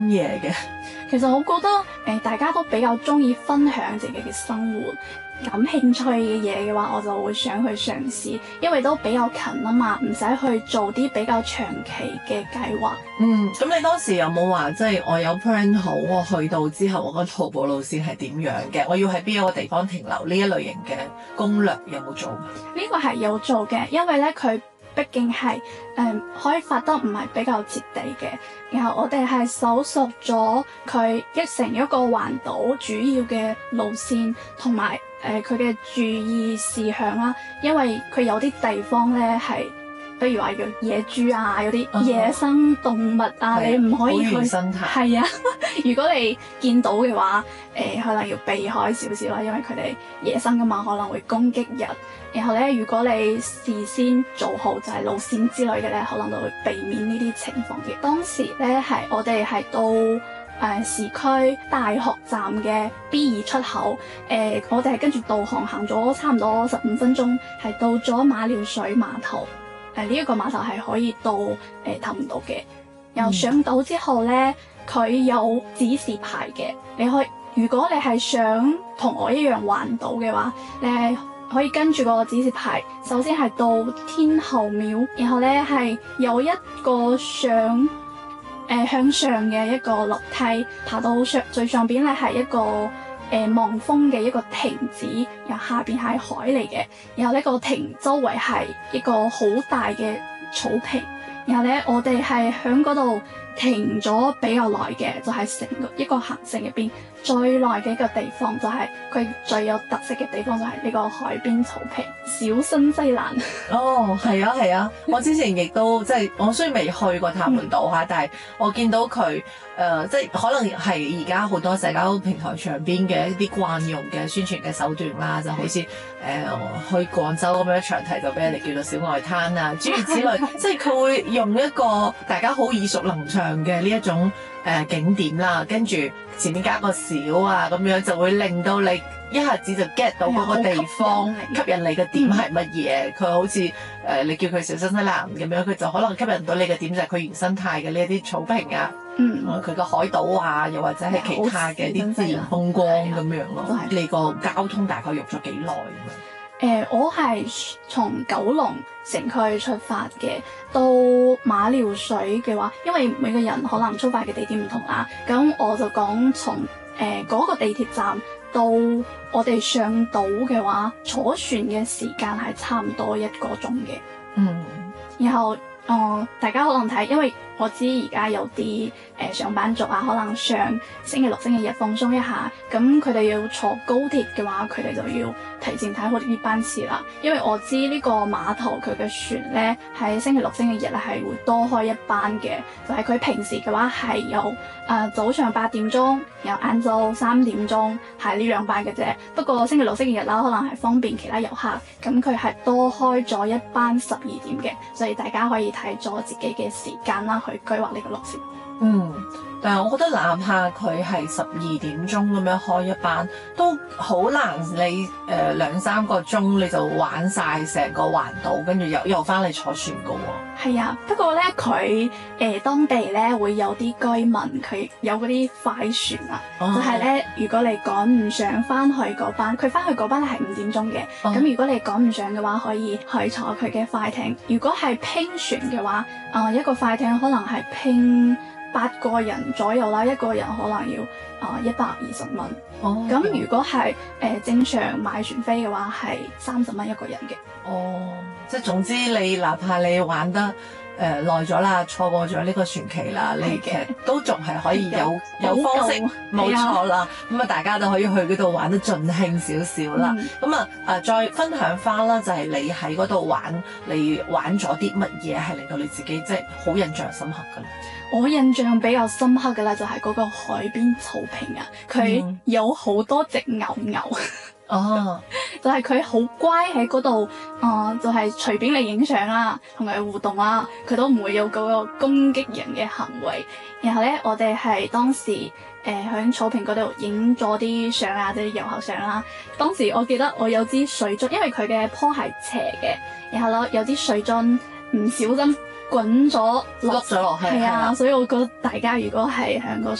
嘢嘅？ 其實我覺得大家都比較中意分享自己嘅生活，感興趣嘅嘢嘅話，我就會想去嘗試，因為都比較近啊嘛，唔使去做啲比較長期嘅計劃。 咁你當時有冇話即係我有 plan 好，我去到之後我個徒步路線係點樣嘅？我要喺邊一個地方停留呢一類型嘅攻略有冇做？ 呢個係有做嘅，因為咧佢畢竟係開發得唔係比較徹底嘅，然後我哋係搜索咗佢成一個環島主要嘅路線同埋佢嘅注意事項啦，因為佢有啲地方咧係，比如話有野豬啊，有啲野生動物啊，你唔可以去。 好原生態。 係啊，如果你見到嘅話，可能要避開少少啦，因為佢哋野生噶嘛，可能會攻擊人。然後咧，如果你事先做好就係路線之類嘅咧，可能就會避免呢啲情況嘅。當時咧係我哋係到市區大學站嘅 B2 出口，我哋係跟住導航行咗差唔多15分鐘，係到咗馬料水碼頭。呢一個碼頭係可以到氹島嘅。然後上島之後咧，佢有指示牌嘅，如果你係想同我一樣環島嘅話，你係可以跟住個指示牌，首先係到天后廟，然後咧係有一個向上嘅一個樓梯，爬到最上邊咧係一個望風嘅一個亭子，然後下邊係海嚟嘅，然後呢個亭周圍係一個好大嘅草坪，然後咧我哋係喺嗰度停咗比較耐嘅，就係成一個行程入邊最耐嘅一個地方，就係佢最有特色嘅地方，就係呢個海邊草坪小新西蘭。 哦，係啊係啊，我之前亦都即係我雖然未去過塔門島嚇，但係我見到佢即係可能係而家好多社交平台上邊嘅一啲慣用嘅宣傳嘅手段啦，就好似去廣州咁樣長堤就俾人哋叫做小外灘啊，諸如此類，即係佢會用一個大家好耳熟能詳嘅呢一種景點啦，跟住前面加個小啊咁樣，就會令到你一下子就 get 到嗰個地方吸引你嘅點係乜嘢。佢好似你叫佢小新西蘭咁樣，佢就可能吸引到你嘅點就係佢原生態嘅呢一啲草坪啊，佢個海島啊，又或者係其他嘅啲自然風光咁樣咯。你個交通大概用咗幾耐咁樣？ 我係從九龍城區出發嘅，到馬料水嘅話，因為每個人可能出發嘅地點唔同啦，咁我就講從嗰個地鐵站到我哋上島嘅話，坐船嘅時間係差唔多1個鐘嘅。然後大家可能睇，因為我知而家有啲上班族啊，可能上星期六、星期日放鬆一下，咁佢哋要坐高鐵嘅話，佢哋就要提前睇好呢班次啦。因為我知呢個碼頭佢嘅船咧喺星期六、星期日咧係會多開一班嘅，就係佢平時嘅話係有早上8點鐘，然後晏晝3點鐘係呢2班嘅啫。不過星期六、星期日啦，可能係方便其他遊客，咁佢係多開咗一班12點嘅，所以大家可以睇咗自己嘅時間啦，去規劃呢個路線。 但係我覺得哪怕佢係12點鐘咁樣開一班，都好難你2-3個鐘你就玩晒成個環島，跟住又翻嚟坐船噶喎。 係啊，不過咧佢當地咧會有啲居民佢有嗰啲快船啊，就係咧如果你趕唔上翻去嗰班，佢翻去嗰班係5點鐘嘅，咁如果你趕唔上嘅話，可以去坐佢嘅快艇。如果係拼船嘅話，一個快艇可能係拼8個人左右啦，一個人可能要120蚊。咁如果係正常買船飛嘅話，係30蚊一個人嘅。 即係總之你哪怕你玩得耐咗啦，錯過咗呢個船期啦，你其實都仲係可以有方式，冇錯啦。咁大家都可以去嗰度玩得盡興少少啦。咁再分享翻啦，就係你喺嗰度玩，你玩咗啲乜嘢係令到你自己即係好印象深刻㗎咧？ 我印象比較深刻嘅咧，就係嗰個海邊草坪啊，佢有好多隻牛。就係佢好乖喺嗰度，就係隨便你影相啦，同佢互動啦，佢都唔會有嗰個攻擊人嘅行為。然後咧，我哋係當時喺草坪嗰度影咗啲相啊，即係遊客相啦。當時我記得我有支水樽，因為佢嘅坡係斜嘅，然後咧有啲水樽唔小心滾咗碌咗落去， 係啊，所以我覺得大家如果係喺個